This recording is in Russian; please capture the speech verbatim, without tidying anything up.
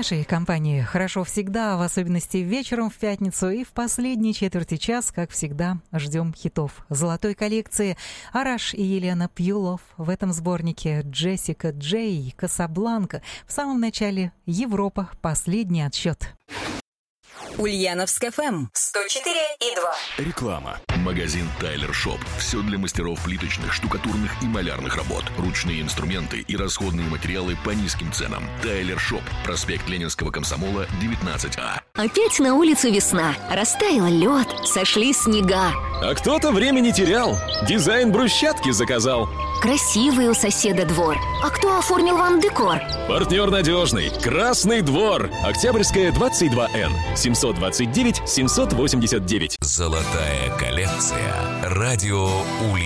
нашей компании хорошо всегда, в особенности вечером в пятницу и в последней четверти час, как всегда, ждем хитов золотой коллекции. Араш и Елена Пьюлов в этом сборнике, Джессика Джей, Касабланка. В самом начале Европа, последний отсчет. Ульяновск эф эм сто четыре и два. Реклама. Магазин Тайлер Шоп. Все для мастеров плиточных, штукатурных и малярных работ. Ручные инструменты и расходные материалы по низким ценам. Тайлер Шоп. Проспект Ленинского комсомола, девятнадцать А. Опять на улице весна. Растаял лед, сошли снега. А кто-то время не терял. Дизайн брусчатки заказал. Красивый у соседа двор. А кто оформил вам декор? Партнер надежный. Красный двор. Октябрьская, двадцать два Н. семьсот двадцать девять семьсот восемьдесят девять. Золотая коллекция. Радио Ульяновск.